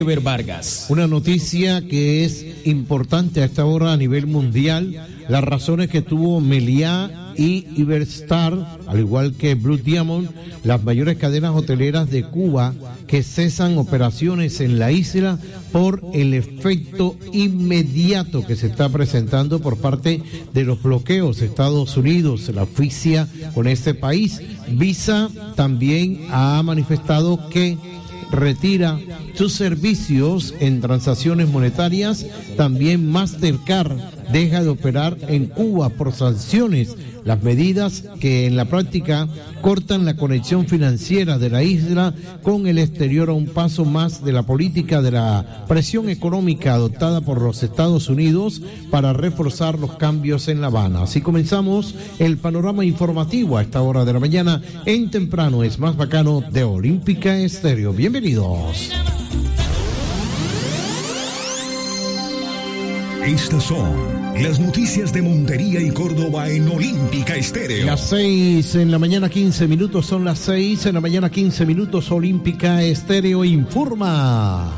Vargas. Una noticia que es importante a esta hora a nivel mundial, las razones que tuvo Meliá y Iberstar, al igual que Blue Diamond, las mayores cadenas hoteleras de Cuba, que cesan operaciones en la isla por el efecto inmediato que se está presentando por parte de los bloqueos de Estados Unidos, la asfixia con este país. Visa también ha manifestado que retira sus servicios en transacciones monetarias. También Mastercard deja de operar en Cuba por sanciones, las medidas que en la práctica cortan la conexión financiera de la isla con el exterior, a un paso más de la política de la presión económica adoptada por los Estados Unidos para reforzar los cambios en La Habana. Así comenzamos el panorama informativo a esta hora de la mañana en Temprano es Más Bacano de Olímpica Estéreo. Bienvenidos. Estas son las noticias de Montería y Córdoba en Olímpica Estéreo. Las 6 en la mañana 15 minutos, son las 6 en la mañana 15 minutos. Olímpica Estéreo informa.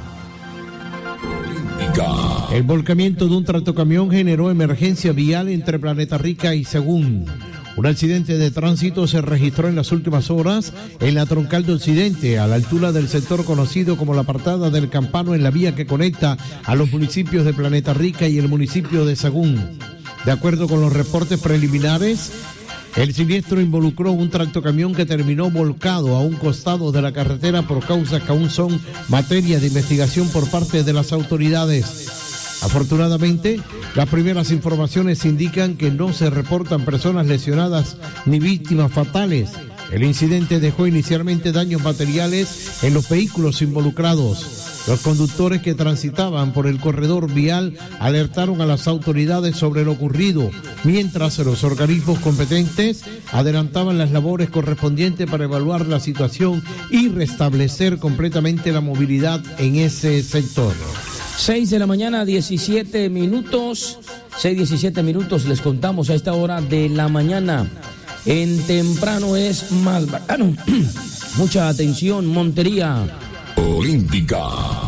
Olímpica. El volcamiento de un tractocamión generó emergencia vial entre Planeta Rica y Según. Un accidente de tránsito se registró en las últimas horas en la troncal de Occidente, a la altura del sector conocido como la Apartada del Campano, en la vía que conecta a los municipios de Planeta Rica y el municipio de Sagún. De acuerdo con los reportes preliminares, el siniestro involucró un tractocamión que terminó volcado a un costado de la carretera por causas que aún son materia de investigación por parte de las autoridades. Afortunadamente, las primeras informaciones indican que no se reportan personas lesionadas ni víctimas fatales. El incidente dejó inicialmente daños materiales en los vehículos involucrados. Los conductores que transitaban por el corredor vial alertaron a las autoridades sobre lo ocurrido, mientras los organismos competentes adelantaban las labores correspondientes para evaluar la situación y restablecer completamente la movilidad en ese sector. 6 de la mañana, 17 minutos. 6:17 minutos, les contamos a esta hora de la mañana. En Temprano es Más Bacano. Mucha atención, Montería. Olímpica.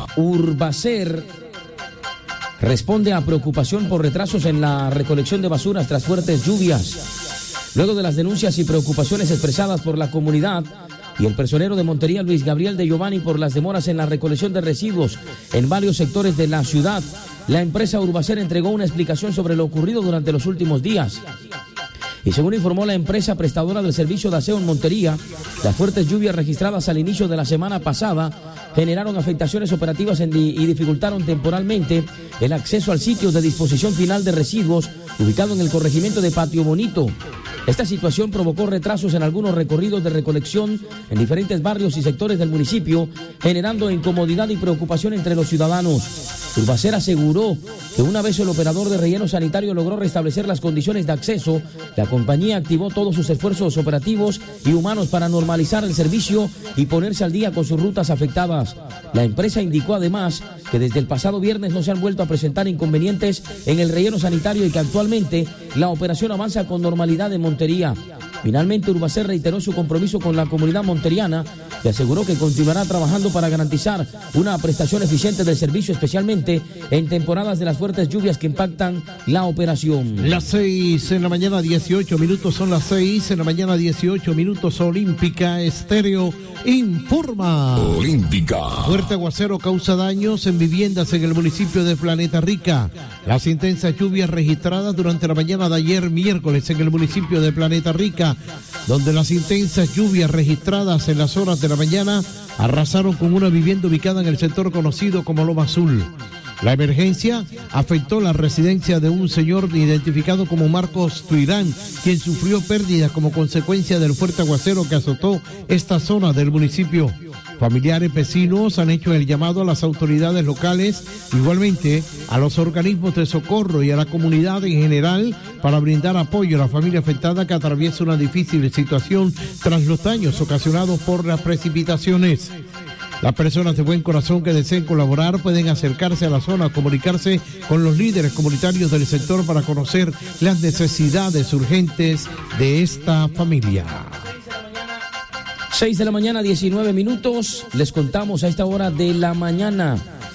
Urbacer responde a preocupación por retrasos en la recolección de basuras tras fuertes lluvias. Luego de las denuncias y preocupaciones expresadas por la comunidad y el personero de Montería, Luis Gabriel de Giovanni, por las demoras en la recolección de residuos en varios sectores de la ciudad, la empresa Urbacer entregó una explicación sobre lo ocurrido durante los últimos días. Y según informó la empresa prestadora del servicio de aseo en Montería, las fuertes lluvias registradas al inicio de la semana pasada generaron afectaciones operativas y dificultaron temporalmente el acceso al sitio de disposición final de residuos ubicado en el corregimiento de Patio Bonito. Esta situación provocó retrasos en algunos recorridos de recolección en diferentes barrios y sectores del municipio, generando incomodidad y preocupación entre los ciudadanos. Urbacer aseguró que una vez el operador de relleno sanitario logró restablecer las condiciones de acceso, la compañía activó todos sus esfuerzos operativos y humanos para normalizar el servicio y ponerse al día con sus rutas afectadas. La empresa indicó además que desde el pasado viernes no se han vuelto a presentar inconvenientes en el relleno sanitario y que actualmente la operación avanza con normalidad en Montería. Finalmente, Urbacer reiteró su compromiso con la comunidad monteriana y aseguró que continuará trabajando para garantizar una prestación eficiente del servicio, especialmente en temporadas de las fuertes lluvias que impactan la operación. Las 6 en la mañana 18 minutos, son las 6 en la mañana 18 minutos. Olímpica Estéreo informa. Olímpica. Fuerte aguacero causa daños en viviendas en el municipio de Planeta Rica. Las intensas lluvias registradas durante la mañana de ayer miércoles en el municipio de Planeta Rica, donde las intensas lluvias registradas en las horas de la mañana arrasaron con una vivienda ubicada en el sector conocido como Loma Azul. La emergencia afectó la residencia de un señor identificado como Marcos Tuirán, quien sufrió pérdidas como consecuencia del fuerte aguacero que azotó esta zona del municipio. Familiares vecinos han hecho el llamado a las autoridades locales, igualmente a los organismos de socorro y a la comunidad en general, para brindar apoyo a la familia afectada que atraviesa una difícil situación tras los daños ocasionados por las precipitaciones. Las personas de buen corazón que deseen colaborar pueden acercarse a la zona, comunicarse con los líderes comunitarios del sector para conocer las necesidades urgentes de esta familia. 6 de la mañana, 19 minutos. Les contamos a esta hora de la mañana.